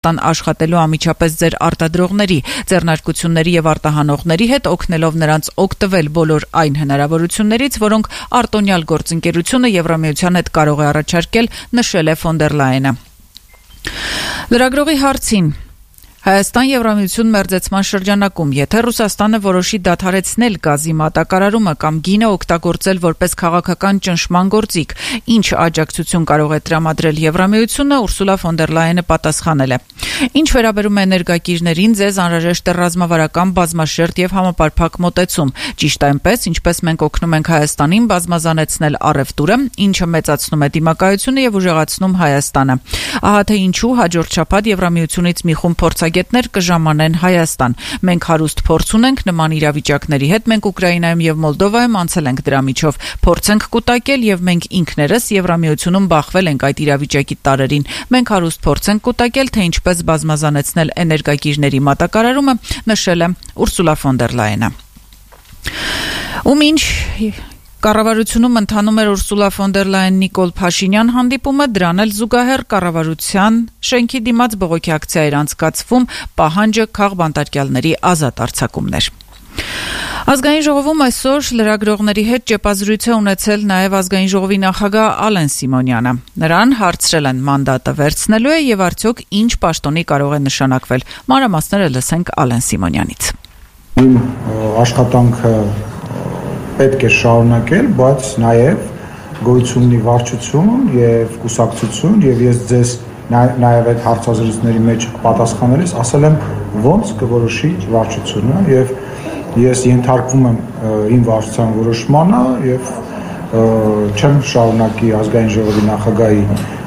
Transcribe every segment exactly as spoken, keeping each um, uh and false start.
Ռուսաստան աշխատելու անմիջապես ձեր արտադրողների, ձեռնարկությունների եւ արտահանողների հետ, օգնելով նրանց օգտվել բոլոր այն հնարավորություններից, որոնք արտոնյալ գործընկերությունը Եվրամիության հետ կարող է առաջարկել, նշել է ֆոն դեր Լայենը։ Լրագրողի հարցին Հայաստան-Եվրամիություն մերձեցման շրջանակում, եթե Ռուսաստանը որոշի դադարեցնել գազի մատակարարումը կամ գինը օգտագործել որպես քաղաքական ճնշման գործիք, ինչ աջակցություն կարող է տրամադրել Եվրամիությունը, Ուրսուլա ֆոն դեր Լայենը պատասխանել է. Ինչ վերաբերում է էներգակիրներին, ձեզ անհրաժեշտ է ռազմավարական բազմաշերտ եւ համապարփակ մոտեցում, ճիշտ այնպես, ինչպես մենք օգնում ենք Հայաստանին բազմազանեցնել առևտուրը, ինչը մեծացնում է դիմակայությունը եւ ուժեղացնում Հայաստանը։ Ահա թե ինչու հաջորդ շաբաթ Եվրամիությունից մի խումբ փորձագետներ կժամանեն Հայաստան։ Մենք հարուստ փորձ ունենք նման իրավիճակների հետ, մենք Ուկրաինայում եւ Մոլդովայում անցել ենք դրա միջով, փորձ ենք կուտակել եւ մենք ինքներս Եվրամիությունում բախվել ենք այդ իրավիճակի տարերին։ Մենք հարուստ փորձ ենք կուտակել, թե ինչպես բազմազանեցնել էներգակիրների մատակարարումը, նշել է Ուրսուլա ֆոն դեր Լայենը։ Ում ինչ Կառավարությունում ընթանում էր Ուրսուլա ֆոն դեր Լայեն Նիկոլ Փաշինյան հանդիպումը, դրան էլ զուգահեռ կառավարության շենքի դիմաց բողոքի ակցիա էր անցկացվում, պահանջը քաղբանտարկյալների ազատ արձակումներ։ Ազգային ժողովում այսօր լրագրողների հետ ճեպազրույց է ունեցել նաև Ազգային ժողովի նախագահ Ալեն Սիմոնյանը։ Նրան հարցրել են մանդատը վերցնելու է եւ արդյոք ինչ պաշտոնի կարող է նշանակվել։ Մանրամասները լսենք Ալեն Սիմոնյանից։ Իմ աշխատանքը պետք է շարունակել, բայց նաև գոյություն ունի վարչություն եւ կուսակցություն եւ ես ձեզ նաև այդ հարցազրույցների մեջ պատասխանելիս ասել եմ ոնց կորոշի վարչությունը եւ ես ենթարկվում եմ իմ վարչության որոշմանը եւ չեմ շարունակի ազգային ժողովի նախագահի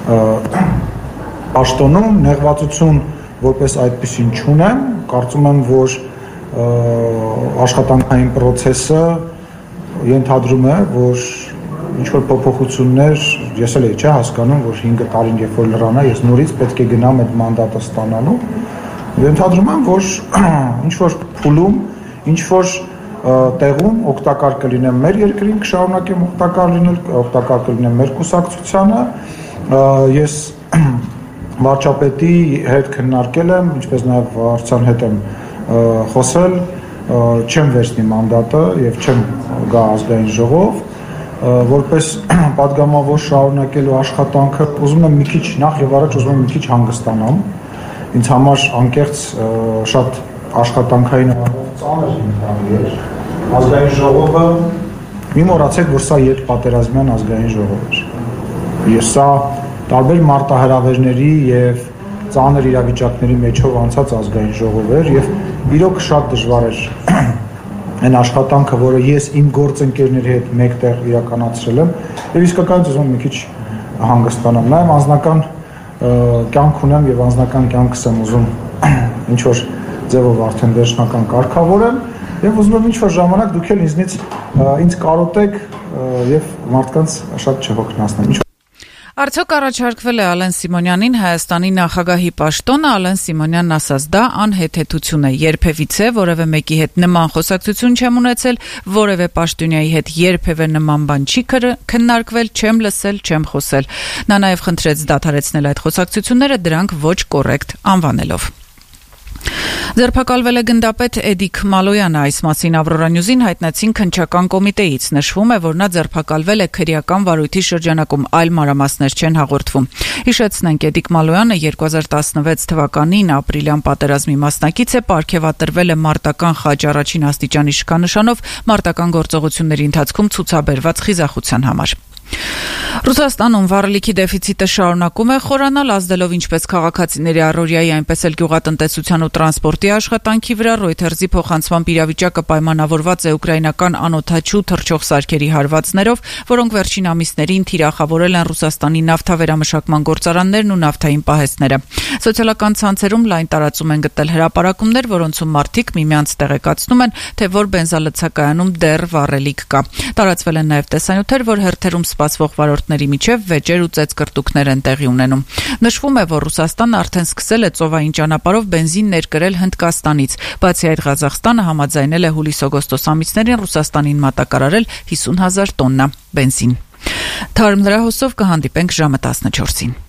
պաշտոնում նեղվածություն որպես այդպեսին չունեմ, կարծում եմ որ աշխատանքային process-ը ենթադրում է, որ ինչ-որ փոփոխություններ, ես էլ չէ հասկանում, որ հինգ տարին երբ որ լրանա, ես նորից պետք է գնամ այդ մանդատը ստանալու։ Ենթադրում եմ, որ ինչ-որ փուլում, ինչ-որ տեղում օգտակար կլինեմ մեր երկրին, կշարունակեմ օգտակար լինել, օգտակար կլինեմ մեր կուսակցությանը։ Ես վարչապետի հետ քննարկել եմ, ինչպես նաև վարչության հետ եմ խոսել, չեմ վերցնի մանդատը եւ չեմ գա ազգային ժողով, որպես պատգամավոր շարունակելու աշխատանքը ուզում եմ մի քիչ նախ եւ առաջ ուզում եմ մի քիչ հանգստանամ։ Ինձ համար անկեղծ շատ աշխատանքային ծանր ինքնավեր։ Ազգային ժողովը մի մոռացեք, որ սա յետպատերազմյան ազգային ժողով է։ Ես սա տարբեր մարտահրավերների եւ ծանր իրավիճակների մեջով անցած ազգային ժողով էր եւ իրոք շատ դժվար էր այն աշխատանքը, որը ես իմ գործընկերների հետ մեկտեղ իրականացրել եմ եւ իսկականից ուզում եմ մի քիչ հանգստանամ։ Նաեւ անձնական կյանք ունեմ եւ անձնական կյանքս եմ ուզում ինչ որ ձևով արդեն վերջնական կարգավորեմ եւ ուզում եմ ինչ որ ժամանակ դուք էլ ինձնից ինձ կարոտեք եւ մարդկանց շատ չհոգնեցնեմ։ Արդյոք առաջարկվել է Ալեն Սիմոնյանին Հայաստանի նախագահի պաշտոնը, Ալեն Սիմոնյանն ասաց դա անհեթեթություն է, երբևիցե որևէ մեկի հետ նման խոսակցություն չեմ ունեցել, որևէ պաշտոնյայի հետ երբևէ նման բան չի քննարկվել, չեմ լսել, չեմ խոսել։ Նա նաև խնդրեց դադարեցնել այդ խոսակցությունները, դրանք ոչ կոռեկտ անվանելով։ Ձերբակալվել է գնդապետ Էդիկ Մալոյանը, այս մասին Ավրորա Նյուզին հայտնեցին քննչական կոմիտեից։ Նշվում է, որ նա ձերբակալվել է քրեական վարույթի շրջանակում, այլ մանրամասներ չեն հաղորդվում։ Հիշեցնենք, Էդիկ Մալոյանը երկու հազար տասնվեց թվականին ապրիլյան պատերազմի մասնակից է, պարգևատրվել է մարտական խաչ առաջին աստիճանի շքանշանով մարտական գործողությունների ընթացքում ցուցաբերված խիզախության համար։ Ռուսաստանում վառելիքի դեֆիցիտը շարունակում է խորանալ, ազդելով ինչպես քաղաքացիների առօրյայի, այնպես էլ գյուղատնտեսության ու տրանսպորտի աշխատանքի վրա։ Reuters-ի փոխանցման իրավիճակը պայմանավորված է ուկրաինական անօդաչու թռչող սարքերի հարվածներով, որոնք վերջին ամիսներին թիրախավորել են Ռուսաստանի նավթավերամշակման գործարաններն ու նավթային պահեստները։ Սոցիալական ցանցերում լայն տարածում են գտել հրապարակումներ, որոնցում մարդիկ միմյանց տեղեկացնում են, թե որ բենզալցակայանում դեռ վառելիք կա։ Տարածվել են նաև տեսանյութեր, որ հերթերում սպասվող վարորդների միջև վեճեր ու ծեծկրտուկներ են տեղի ունենում։ Նշվում է, որ Ռուսաստանն արդեն սկսել է ծովային ճանապարհով բենզին ներկրել Հնդկաստանից, բացի այդ Ղազախստանը համաձայնել է հուլիս-օգոստոս ամիսներին Ռուսաստանին մատակարարել հիսուն հազար տոննա բենզին։ Թարմ լրահոսով կհանդիպենք ժամը տասնչորսին։